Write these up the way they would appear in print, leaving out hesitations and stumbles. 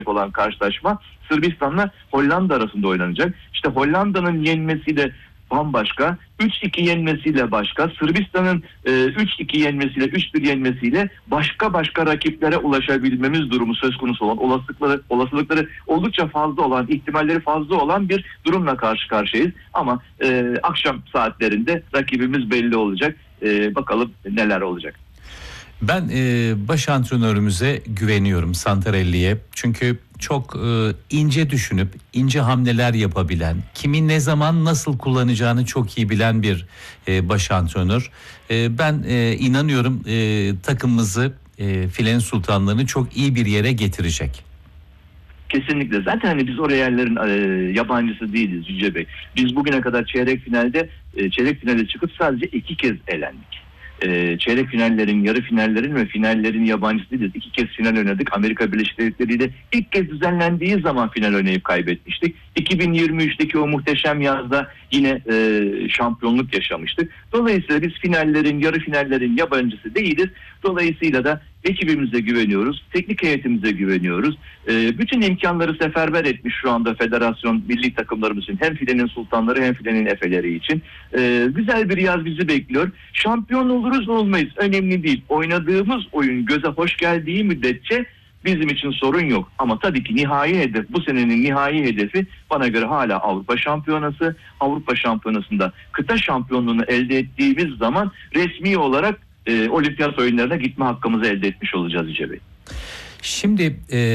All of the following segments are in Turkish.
olan karşılaşma Sırbistan'la Hollanda arasında oynanacak. İşte Hollanda'nın yenmesiyle bambaşka, 3-2 yenmesiyle başka, Sırbistan'ın 3-2 yenmesiyle, 3-1 yenmesiyle başka rakiplere ulaşabilmemiz durumu söz konusu olan, olasılıkları oldukça fazla olan, ihtimalleri fazla olan bir durumla karşı karşıyayız. Ama akşam saatlerinde rakibimiz belli olacak. Bakalım neler olacak. Ben baş antrenörümüze güveniyorum, Santarelli'ye. Çünkü çok ince düşünüp ince hamleler yapabilen, kimi ne zaman nasıl kullanacağını çok iyi bilen bir baş antrenör. Ben inanıyorum takımımızı, Filenin Sultanlarını çok iyi bir yere getirecek. Kesinlikle. Zaten hani biz o yerlerin yabancısı değiliz Yüce Bey. Biz bugüne kadar çeyrek finale çıkıp sadece 2 kez elendik. Çeyrek finallerin, yarı finallerin ve finallerin yabancısı değiliz. 2 kez final oynadık. Amerika Birleşik Devletleri ile ilk kez düzenlendiği zaman final oynayıp kaybetmiştik. 2023'teki o muhteşem yazda yine şampiyonluk yaşamıştık. Dolayısıyla biz finallerin, yarı finallerin yabancısı değiliz. Dolayısıyla da ekibimize güveniyoruz, teknik heyetimize güveniyoruz. Bütün imkanları seferber etmiş şu anda federasyon milli takımlarımız için. Hem Filenin Sultanları hem Filenin Efeleri için. Güzel bir yaz bizi bekliyor. Şampiyon oluruz olmayız önemli değil. Oynadığımız oyun göze hoş geldiği müddetçe bizim için sorun yok. Ama tabii ki nihai hedef, bu senenin nihai hedefi bana göre hala Avrupa Şampiyonası. Avrupa Şampiyonası'nda kıta şampiyonluğunu elde ettiğimiz zaman resmi olarak olimpiyat oyunlarına gitme hakkımızı elde etmiş olacağız Yüce Bey. Şimdi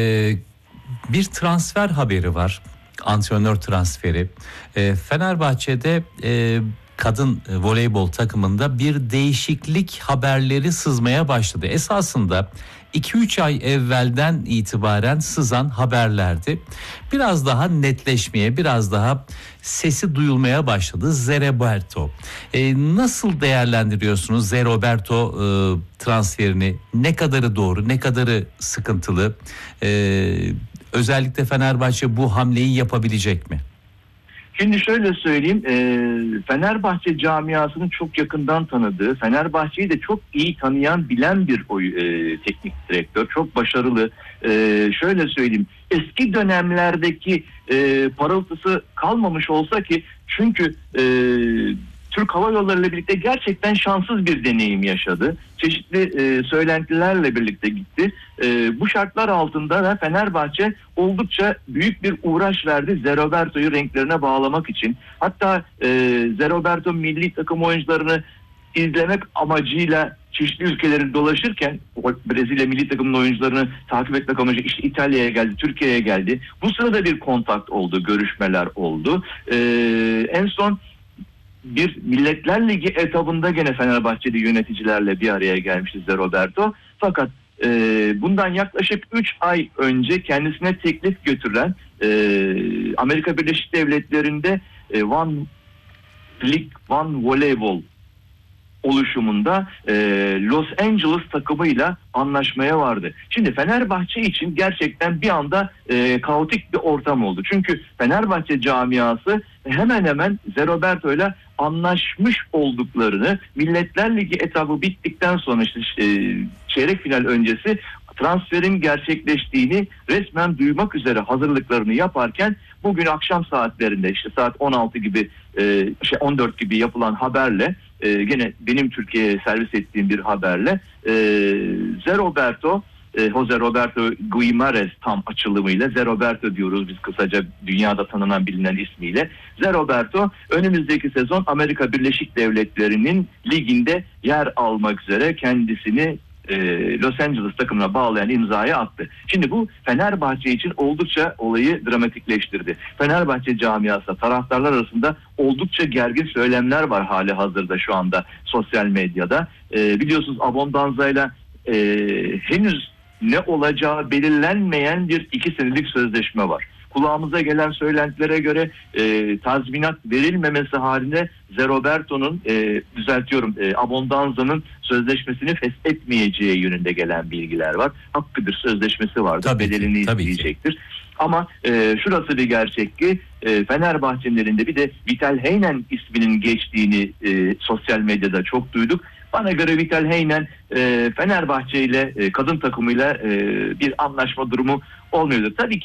bir transfer haberi var. Antrenör transferi. Fenerbahçe'de kadın voleybol takımında bir değişiklik haberleri sızmaya başladı. Esasında 2-3 ay evvelden itibaren sızan haberlerdi. Biraz daha netleşmeye, biraz daha sesi duyulmaya başladı. Zé Roberto. Nasıl değerlendiriyorsunuz Zé Roberto transferini? Ne kadarı doğru, ne kadarı sıkıntılı? Özellikle Fenerbahçe bu hamleyi yapabilecek mi? Şimdi şöyle söyleyeyim, Fenerbahçe camiasının çok yakından tanıdığı, Fenerbahçe'yi de çok iyi tanıyan, bilen bir teknik direktör, çok başarılı. Şöyle söyleyeyim, eski dönemlerdeki parıltısı kalmamış olsa ki, çünkü Türk Hava Yolları ile birlikte gerçekten şanssız bir deneyim yaşadı. Çeşitli söylentilerle birlikte gitti. Bu şartlar altında da Fenerbahçe oldukça büyük bir uğraş verdi Zé Roberto'yu renklerine bağlamak için. Hatta Zé Roberto milli takım oyuncularını izlemek amacıyla çeşitli ülkeleri dolaşırken, Brezilya milli takımının oyuncularını takip etmek amacıyla işte İtalya'ya geldi, Türkiye'ye geldi. Bu sırada bir kontak oldu, görüşmeler oldu. En son bir Milletler Ligi etabında gene Fenerbahçeli yöneticilerle bir araya gelmişti Zé Roberto. Fakat bundan yaklaşık 3 ay önce kendisine teklif götürülen Amerika Birleşik Devletleri'nde One Voleybol oluşumunda Los Angeles takımıyla anlaşmaya vardı. Şimdi Fenerbahçe için gerçekten bir anda kaotik bir ortam oldu. Çünkü Fenerbahçe camiası hemen hemen Zé Roberto ile anlaşmış olduklarını, Milletler Ligi etabı bittikten sonra işte çeyrek final öncesi transferin gerçekleştiğini resmen duymak üzere hazırlıklarını yaparken bugün akşam saatlerinde işte saat 16 gibi 14 gibi yapılan haberle gene benim Türkiye'ye servis ettiğim bir haberle Zé Roberto, Jose Roberto Guimarães tam açılımıyla Zé Roberto diyoruz biz kısaca dünyada tanınan bilinen ismiyle. Zé Roberto önümüzdeki sezon Amerika Birleşik Devletleri'nin liginde yer almak üzere kendisini Los Angeles takımına bağlayan imzayı attı. Şimdi bu Fenerbahçe için oldukça olayı dramatikleştirdi. Fenerbahçe camiası, taraftarlar arasında oldukça gergin söylemler var hali hazırda şu anda sosyal medyada. Biliyorsunuz Abondanza'yla henüz ne olacağı belirlenmeyen bir 2 senelik sözleşme var. Kulağımıza gelen söylentilere göre tazminat verilmemesi halinde Zé Roberto'nun Abondanza'nın sözleşmesini feshetmeyeceği yönünde gelen bilgiler var. Hakkıdır, sözleşmesi vardır, bedelini isteyecektir. Ama şurası bir gerçek ki Fenerbahçe'nin elinde bir de Vital Heynen isminin geçtiğini sosyal medyada çok duyduk. Bana göre Vital Heynen Fenerbahçe ile kadın takımıyla bir anlaşma durumu olmayabilir. Tabii ki